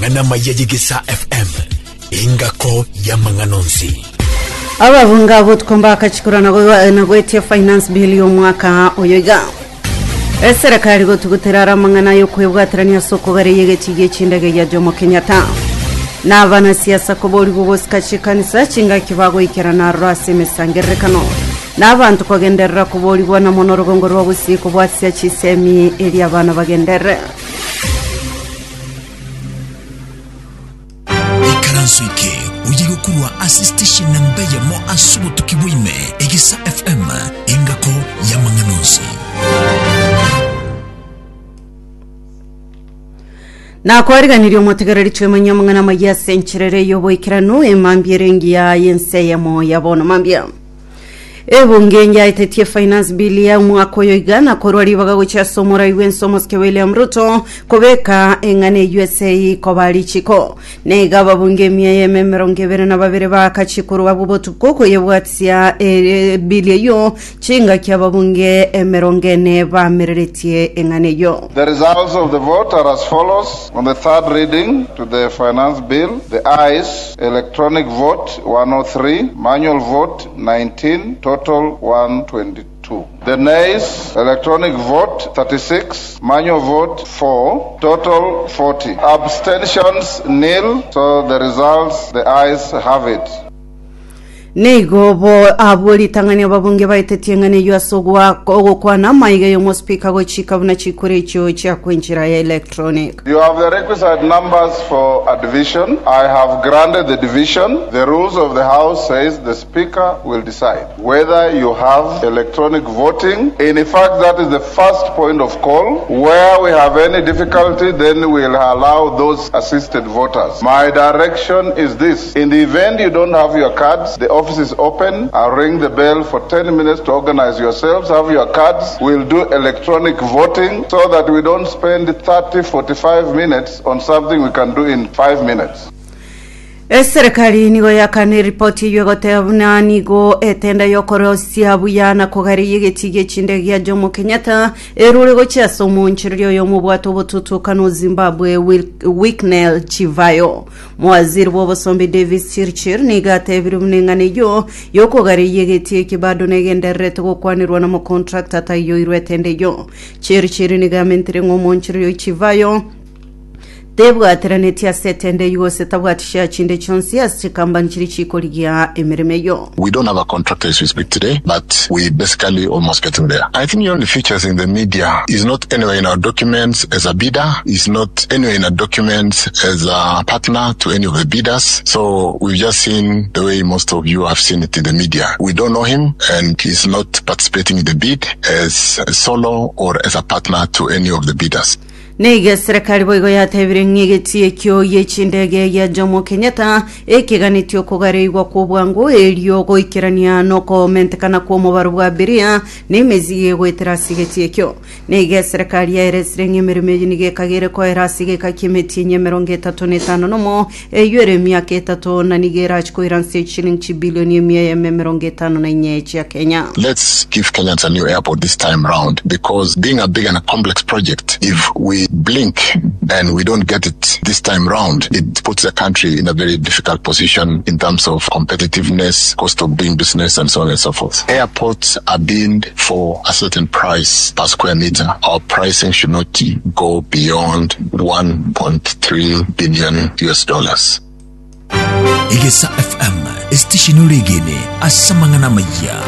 mangana mayegisa FM ingako ya manganonsi abavunga abo tkomba akachikura na gwetia finance bill yo mwaka oyoga eserekari go tuguterara mangana yo kwebwatirania soko gare yegetiye chindege ya Jomo Kenyatta n'abana siasa ko bori bubosikashikanisa chinga kibago ikerana rwase mesangerekano n'abantu kogenderera ko bori bwana monorogongo rwabusiko bwatsia chisemi eri abana bagendere ikaransuike uyigo kurwa assistation nambeya mo asubo tukibwime egisa FM ingako ya manganonsi na kwariganiriyo motegereri chwemanya mangana maya senchirere yobo ikirano emambyerengi ya yenseyemo yabono mambya ebungenja itetie finance bill ya mwako yoigana korwari bagagucha somora iwensomoske William Ruto kobeka engane USA kobali chiko nega babunge miye memerongebere na babere bakachikuru babubotu koko yebwatsia bill yo chinga kya babunge emerongene ba mereretie engane yo. The results of the vote are as follows. On the third reading to the finance bill, the ayes electronic vote 103, manual vote 19, total 122. The nays, electronic vote 36, manual vote 4, total 40. Abstentions nil, so the results, the ayes have it. Nego bo abuli tangani babunge baitetie ngane yasogwa kwa na maiga yo speaker go chika buna chikure cyo cha kwenchira ya electronic. You have the requisite numbers for a division. I have granted the division. The rules of the house says the speaker will decide whether you have electronic voting. In fact, that is the first point of call. Where we have any difficulty, then we'll allow those assisted voters. My direction is this: in the event you don't have your cards, the office is open. I'll ring the bell for 10 minutes to organize yourselves, have your cards. We'll do electronic voting so that we don't spend 30-45 minutes on something we can do in 5 minutes. Serikali nigo yakane ripoti yogoteabuna nigo etenda yokorosia buyana kogari yegetige chindege ya Jomo Kenyatta erure gocha somo nchiryo yo mubwato botutu kanu Zimbabwe Wicknell Chivayo mwaziri wobosombi Davis Chirchir niga tebirumnengane yo yokogari yegetige kibado negendere to kwanirwa na mo contract atayo irwetende yo Chirchir niga mentre ngomo nchiryo Chivayo Debu ateraneti setende yuose tabwatisha chinde chonsi asikambanchiri chikoligia emeremeyo. We don't have a contract as we speak today, but we basically almost getting there. I think the only features in the media is not anywhere in our documents as a bidder, is not anywhere in our documents as a partner to any of the bidders. So we've just seen the way most of you have seen it in the media. We don't know him and he's not participating in the bid as a solo or as a partner to any of the bidders. Nege serikali boigo ya tebirengi kyo yechindege ya Jomo Kenyatta ekeganityo kogareigwa kubwango elio goikirania no komentekana ko mubarubwa biria nemezi gweterasigetiye kyo nege serikali ya resrengi merumeji nige kagere ko erasige kakimeti nyemeronge 35 nomo eyure miaka 3 na nigera chko iranse shilingi bilioni 154 ya Kenya. Let's give Kenyans a new airport this time round, because being a big and a complex project, if we blink and we don't get it this time round, it puts the country in a very difficult position in terms of competitiveness, cost of doing business, and so on and so forth. Airports are bid for a certain price per square meter. Our pricing should not go beyond $1.3 billion. Igesa FM station regene asamangana maya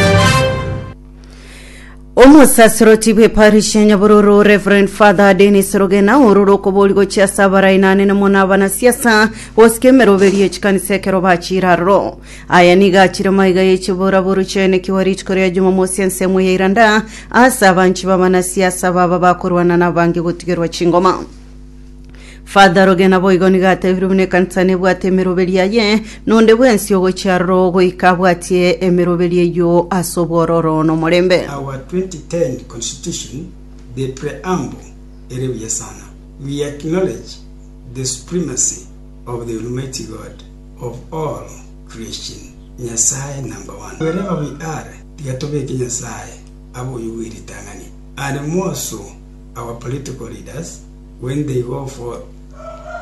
Omusasiroti bwe parish Nyabururu Reverend Father Dennis Rogena ururo koboligo cha sabara inane na mona bana siasa oskemero beri echikanise kero bachiraro aya niga chiromaiga yechibora buruchene kiwarich korea Jumamosi nsemo ya Iranda asa banchi bana siasa baba bakurwana na bangi gutigerwa chingoma. Father Rogena boigoni gate virumne kansane bwate emerobelia ye nonde bwensi ogo charro go ikabwatie emerobelia yo asobororo no morembe. Our 2010 constitution, the preamble erebiya sana. We acknowledge the supremacy of the Almighty God of all creation. Nyasaye number one. Wherever we are, tigatobeke Nyasaye abo yuwiri tangani. And more so, our political leaders, when they go for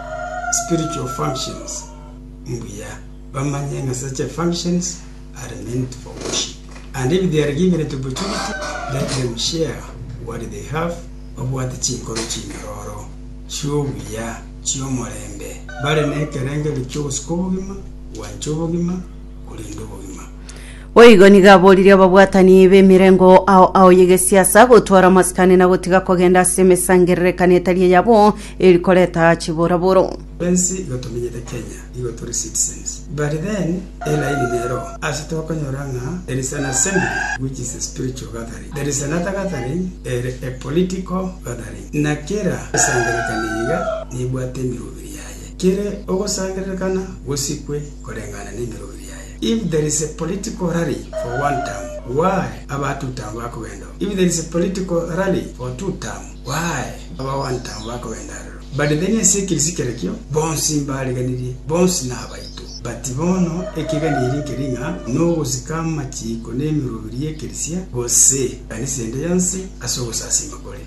spiritual functions mbuya bamanye such functions are meant for worship, and if they are given an opportunity, let them share what they have of what chinkoro chimiroro chubuya chiomorembe bale nekerenge bichobusukobugima wanchobugima kulindo bugima. Oigoni gabolire ababwatani b'emirengo ao yegesiasa gutwara maskani na gutiga kogenda semesangerere kanetali yabo ilikoleta chiboraboro. Bensi gotomenyete Kenya igotori citizens, but then ela inero asitoka nyoranga. There is an assembly which is a spiritual gathering, there is another gathering, a political gathering. Na kera sangerekaniga ni bwate mirubiri yaye kire ogosangerekana gosikwe korengana ni mirubiri. If there is a political rally for one term, why about 2 term wako wendo? If there is a political rally for 2 term, why about 1 term wako wendo? But then you see kilisikekyo bonsi mbali ganiri bonsi na baitu. But bono ekiganiri keringa no zikama chiko nemirubiri ekirisia gose anisende yansi asogosasi magole.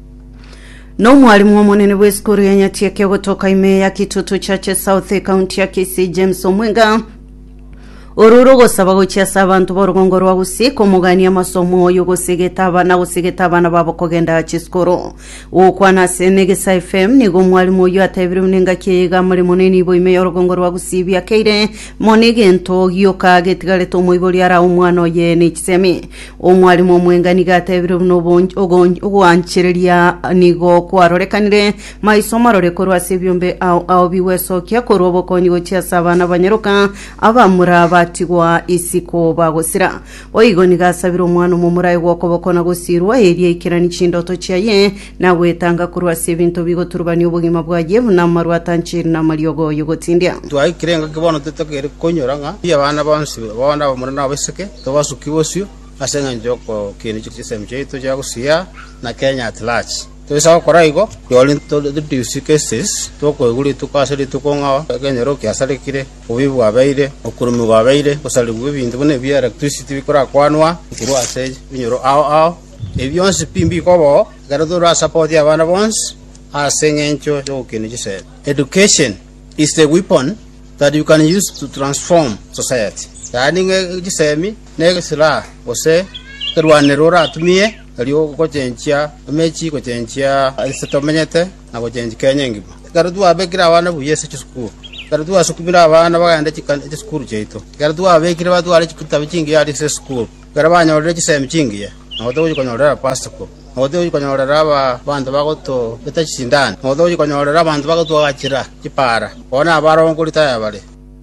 No mwalimu munene w'eskuru ya Nyatieke kutoka ime ya Kitutu Chache South County ya Kisii James Omwenga Oruro gosaba gucyasa abantu borugongo rwa Busiko mugani amasomo yo gusigeta abana babo kogenda chiskoro ukwana Senegesa FM nigo mwalimu yo atebire munenga kiga muri munini bo ime yorugongo rwa Busibya keire monegento yoka getigale to muibori ara umwana ye ni kisemi umwalimu mwenga niga atebire no ogwanchireria nigo kwarorekanire maisomo rorekorwa sebyombe au biweso kya korobo konyi gucyasa abana banyeruka abamura tigwa isiko bagosira oigoni gasabira umwana umumurayi gwokoboko na gusirwa erie ikirani cindoto cyaye na wetanga kurwa sebinto bigoturubani ubugima bwagiye na marwatanchiri na maryogo yugotindia twai kirenga kibono tetokere konyoranga ya bana bansi bana bamurana beseke tobasukibosyo asenga njoko kini chisemje to jagusia na Kenya at large. Toisa koraigo yolin to the duty cases to ko guri to kasari to konga kenyero kyasale kire obibu abeire okurumu abeire osali bubintu bone bya electricity bikora kwanwa kuru ase binyoro ao ebyonse pimbi kobo garadura support ya bana bons asengencho to kini chise. Education is the weapon that you can use to transform society. Yani ngisemi negesira ose kerwanerora atumie aliyo kochenchia mechi kochenchia setomenyete na kochenchia Kenya ngima garadua abekira abana buyese chukuru garadua asukubira abana baganda chikanje skuru cheito garadua abekira batu ali chikuta bichingi ali se skuru garabanya ore chisem chingi naodo yikonyorera pasako naodo yikonyorera abantu bagoto betachindana naodo yikonyorera abantu bagoto agachira chipara ona abarongulita yabale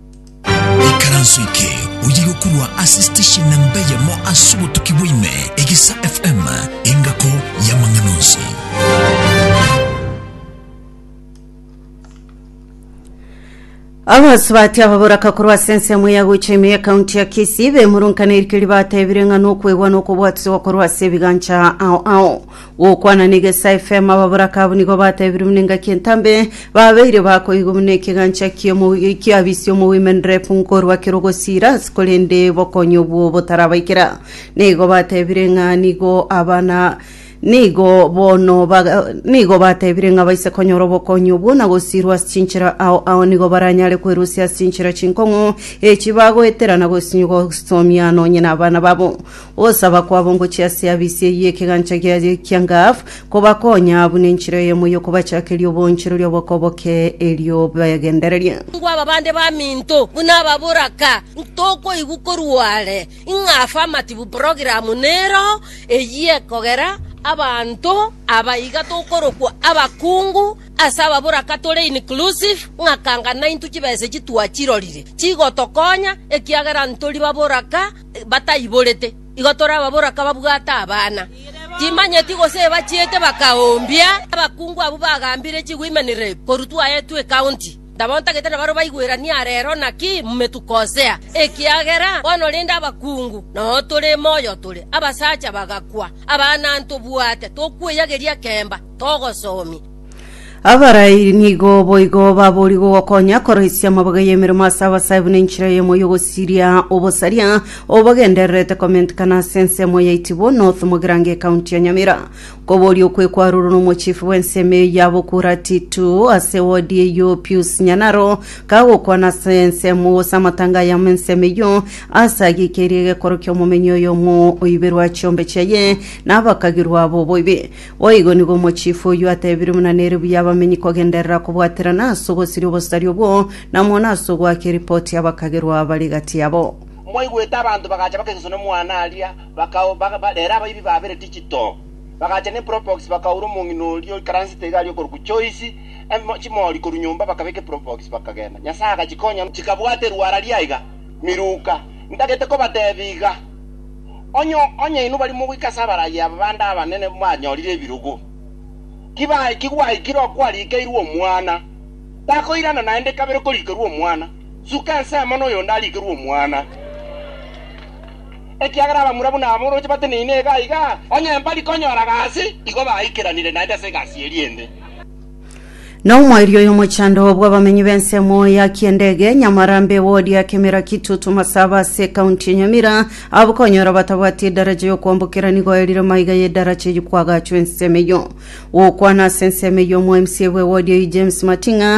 ikaransuike uyigokurwa assistation nambaye mo asubo tukibwime Egisa FM ingako ya Manganosi. Abaswati ababoraka kurwa sense mu yagucheme county ya Kisii be murunkanira kiribata ebirenga no kwegwa no kubwatsi wakorwa sebigancha ao ukwana Negesa FM ababoraka abunigo bata ebirumunenga kentambe babeire bako igumneke gancha kiyomu ikiyabisyo mu women rep nkorwa kirogosira skolende bokonyo bwo botarabaikira nego bata ebirenga nigo abana nigo bono nigo batebirenga baise konyoro bokonyubu na gosirwa cinchira ao nigo baranyale kwerusia cinchira cinkongo ekibago eterana gosinyo somiano nyina abana babo osaba kwabongo cyase yabise yekegancha kyangaf ko bakonya bunenchiro yemuyo kubachakeliyo bonchiro lyo bokoboke elyo bayagendereria ngwa babande ba minto bunababuraka ntoko igukorwale ingafa matibu program nero eyiye kogera abantu abayiga tokorokwa abakungu asaba buraka tole inclusive ngakanga 9 kibese kitwa kirorire kigotokonya ekiagera ntoli baburaka batayibolete igotora baburaka babwata abana timanye tigose bachiete bakaombia abakungu abo bagambire kigwimenire korutwa yetu county ndabonta getana baro bayigwera ni arero naki mmetukosea ekiagera bono linda abakungu no tole moyo tole abasacha bagakwa abana ntobwate tokweyageria kemba togosomi abarai nigo boigo baburigo wakonya korohisia mabaga yemirimo asaba saibune nchira yemo yogosiria obosaria obagenderete comment kana sense mo yaitibo North Mugirange County ya Nyamira kobori okwe kwa ruru no chief wenseme yabo kurati tu asewodi yo Pius Nyanaro kago kwa na sense mo samatanga ya menseme yo asagi kerige korokyo mumenyo yo mo oiberwa chombe chaye nabakagirwa abo boibe oigo nigo mo chief yo atebiri munanere bamenyi kogendera kubwaterana asogosiri obosari obwo namona asogwa ke report yabakagerwa abali gati yabo moigweta abantu bakacha bakezono mwana alia bakalera abayibi babere digital bakacha ne probox bakauru mungino lyo currency galyo ko choice chimoli ko nyumba bakabeke probox bakagenda nyasaga chikonya chikabwate ruara lyaiga miruka ndagete ko batebiga onyo inu bali mu wikasabara ya banda abanene mwanyorire birugo kiba kigwa ikiro kwali keirwo mwana tako irana naende kabere ko likerwo mwana sukansa mono yonda likerwo mwana ekiagara bamurabu na amuro chipate nine gaiga onye mbali konyora gasi igo baikiranire naende se gasi eliende no mwario yomo chando obwa bamenyi bensemo ya kiendege Nyamarambe wodi ya Kemera Kitutu Masaba se county Nyamira abukonyora batabwati daraja yo kwambukira nigo elire maiga ye daraja yikwaga chwensemeyo okwana sensemeyo mu MC we wodi James Matinga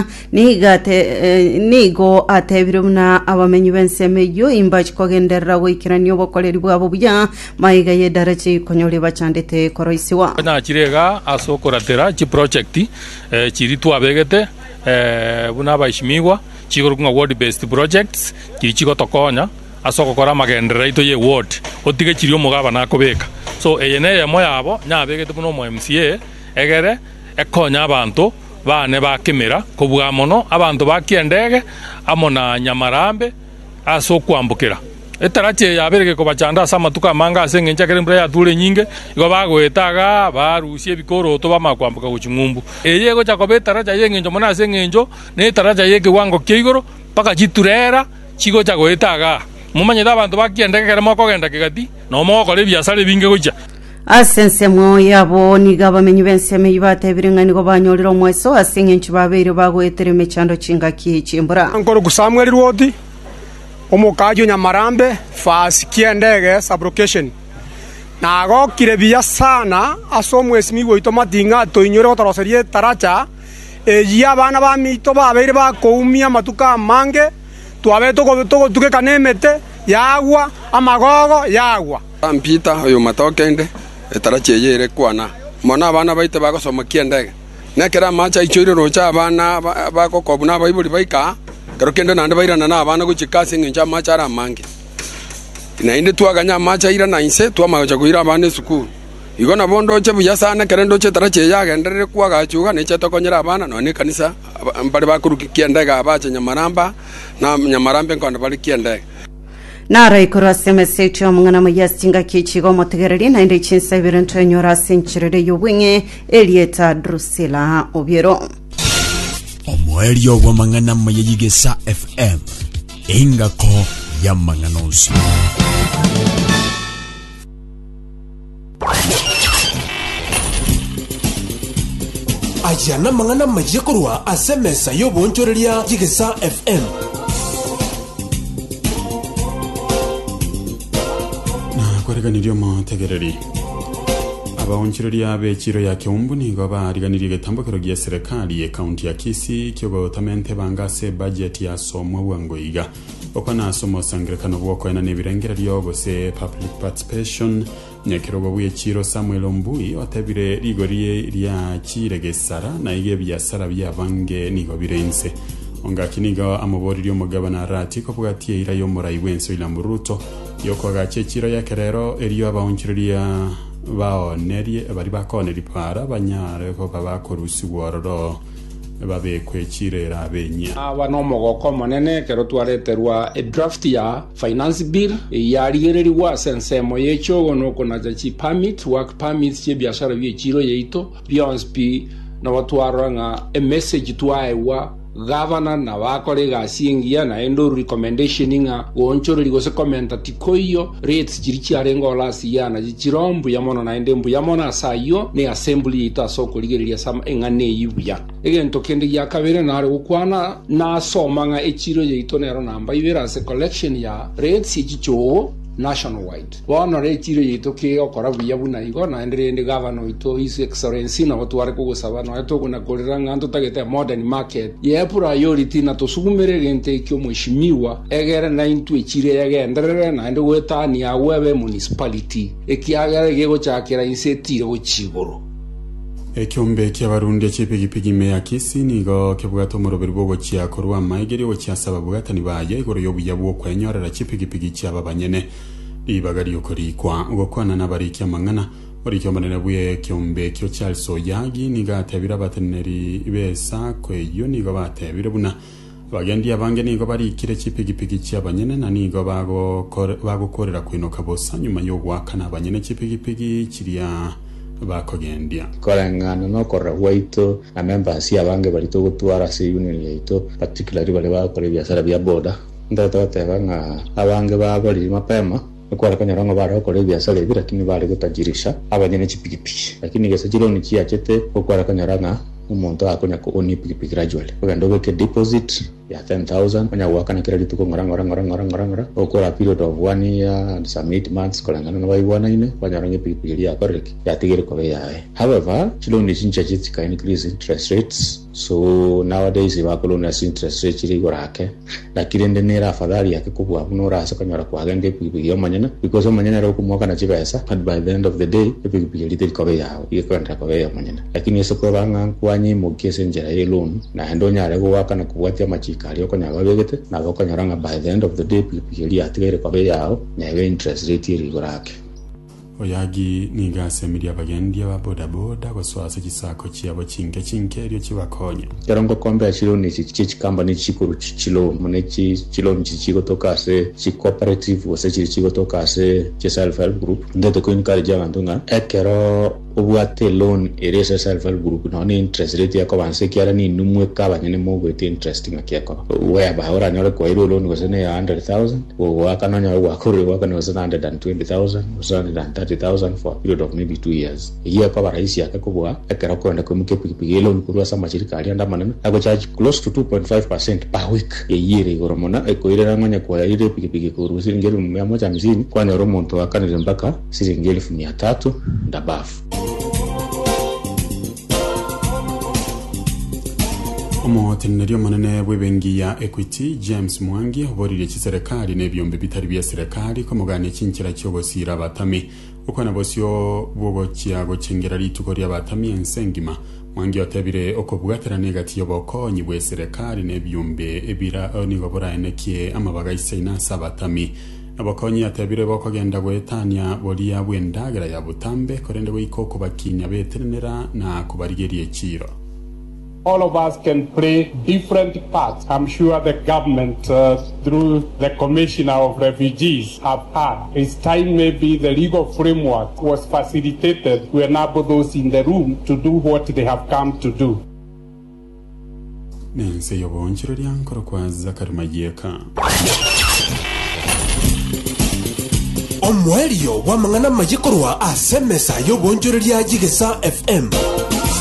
nigo atebirumna abamenyi bensemeyo imbachi kogendera wikiranyo bokoleri bwabo bya maiga ye daraja yikonyole bachandete koroisiwa na kirega asokoratera chi project chiritwa begete buna baishimigwa chigorunga ward based projects kichiko tokonya asoko kora magendera ito ye ward otige chirio mugaba nakobeka so eyene yemo yabo nyabegete buno mu MCA egere ekonya abantu bane bakemera kubwa mono abantu bakiendege amona Nyamarambe asokwambukira etarache yabereke ko bachanda sama tukamanga asengenja kerembra ya tule nyinge igo bagwetaga barusie bikoro to bamakwambuka kuchingumbu eyego chakobetaracha yengenjo mona asengenjo ne taracha yeke wango keigoro paka chiturera chigo chagwetaga mumanye abantu bakiendeke keremo kogenda kigati no moko le biasale binge gocha asense mo yabo niga bamenyi benseme yibate biringani go banyoriro mweso asengenjo babere bagwetere mechando chinga kichimbura ankoro kusamweli rwoti omukajo Nyamarambe fasi kiendege sublocation nago kirebia sana asomwesimi goito matinga toinyore otoroserie taracha eya bana ba mito babere ba koumia matuka mange twabe togo tuke kanemete yagwa amagogo yagwa ampita oyo matokende taracha yere kwana mona bana baite bagosoma kiendege nekera macha ichoire rocha bana bakokobuna baibuli baika kero kende nande bairana na abana guchikase nginja machara mange inainde twaganya macha ira na inse twamacha kuira abana sukuru igo na bondo che buya sana kerendo che tarache yagendere kwaga chuga ne che tokonyera abana no ne kanisa mbali bakuruki kiendega abache Nyamaramba na Nyamarambe nkondo bali kiendega nara ikora semese cho mungana mayastinga kichigo motegereri na inde chinsa birento nyora senchirere yobwinge Elieta Drusilla Obiero omweri ogwa mangana mayigesa FM ingako ya manganozi ajana mangana majikorwa asemesa yobonchoreria Yigesa FM na kwereganirio motegereri abawonchireria bechiro ya Kiumbu nigo bariganiriye getambukiro gya serikali ye county ya Kisii kyogotamente bangase budget ya somo bwangoiga okwana somo sangrekano bwoko ena nebirengera lyogose public participation nyakirogo bwechiro Samuel Ombui otabire rigorie lya chiregesara na ige byasara byabange nigo birense onga kiniga amobori omugabana rati ko bwatie ira yo murai wenso ila muruto yoko gache chiro ya kerero eriyo abawonchireria baonerie bari bakoneri para banyare ko bakorusi wororo babekwechirera abenya abano mogoko monene kero twareterwa a draft ya finance bill yarigereriwa sensemo yechogo no konaja chi permit work permits che biashara byechiro yeito beyond na watwaranga a message twaewa governor na wakore gasingia na endo recommendation nga wonchoro ligose commenta tikoyo rates chirichi arengo lasi yana jichirombu yamono na endembu yamona sayo ne assembly ita soko ligeria sama engane yibuya egento kende ya kabere na ari ukwana na somanga echiro yeito nero namba ibera se collection ya rates chicho nationwide wana rechiro yito ke okora buya buna igo na endere governor ito his excellency na watu ware kugusaba no eto kuna kolera nganto tagete modern market ye priority na tosugumere gente kyo mwishimiwa egere na intu echire yagendere na ende wetani ya webe municipality ekiagere gego chakera insetire gochigoro ekyombe ky'abarundi ekipigipigi meya Kisi nigo kebwato muroberi bwo kyakorwa maigeri wo kyasaba bwatani baye igoro yobuya bwo kwenyorera kipigipigi cy'ababanyene ibagari yokorikwa ugokwana n'abariki amangana ori cyomanene buye kyombe kyo Charles Oyagi niga atabira bateneri besa kweyo nigo batabira buna bagendi abange nigo bari kire kipigipigi cy'abanyene na nigo bagokorera kwinoka bosa nyuma yo gwakana abanyene kipigipigi kiriya bakogendia korangana no korra waito na members ya bange barito gutwara se union yaito particularly bale bakore biashara bya boda ndata tebanga abange babali mapema kwa kanyarango bara kore biashara bira kini bali gutajirisha abanyene chipigipigi lakini gesa jiro ni chiachete kwa kanyaranga umuntu akonya ko oni pigipigi gradually kugando weke deposit ya 10,000 kanya wakana kila lituko ngara okora period of 1 year and some 8 months kolangana no baiwana ine kwanyarange pigipigi ya korrect ya tigere ko yae however chilo ni chincha chitsika increase interest rates so nowadays ibakolona interest rates iri gorake lakini ndenera afadhali yake kubwa bunora asa kanyara kwa genge pigipigi yomanyana because omanyana ro kumwaka na chibesa but by the end of the day pigipigi litiri ko yae ikwenda ko yae manyana lakini yeso ko banga kwanyi mugese njera yelon na ndo nyare go wakana kubwatia machikali okonyaga begete na okonyaranga by the end of the day pigipigi atigere ko yae na interest rate iri gorake Oyagi niga semiria bagendi ba boda boda goswasa kisako cyabo cinke ryo kibakonya yarongo kombe achiro ni chikamba ni chikuru chilo munechi chilo mchichiko tokase chi cooperative wose chiko tokase chi self help group ndeto ko encourage abandunga ekero obwate loan erese self help group no ni interest rate yako banse kiara ni numwe kabanyene mo gwete interest ngakeko we abahora nyore ko iro loan gosene ya 100,000 wo wakana nyore wakore wakana gosene 120,000 gosene 30,000 for a period of maybe 2 years hiya kwa rahisi yake kubwa ekero ko ndako mukepigipigi loan kurwa sama chirikali anda manene ako charge close to 2.5% per week ye yire goromona ekoirera ngonya kwa ile pigipigi kuru siringeli 150 kwa nyoro monto akanire mpaka siringeli 300 ndabafu Omuteneri manene bwebengi ya Equity James Mwangi oborire kiserikali nebyombe bitari bya serikali ko mugane kinkira cyo bosira batami uko nabosyo bwobo kiago cengera lituko lya batami ensengima Mwangi otabire okobwatera negati yobokonyi bwe serikali nebyombe ebira onigo boraenekie amabaga isaina sabatami abakonyi atabire bokogenda gwetania bolia bwendagera ya butambe korende bwikoko bakinya betenera na kubarigerie chiro. All of us can play different parts. I'm sure the government, through the Commissioner of Refugees, have had. It's time maybe the legal framework was facilitated to enable those in the room to do what they have come to do. Nense yobonchiro lyankoro kwa Zakari Majeka. Omwelio wa mangana majikorwa asemesa yobonchiro lya Jigesa FM.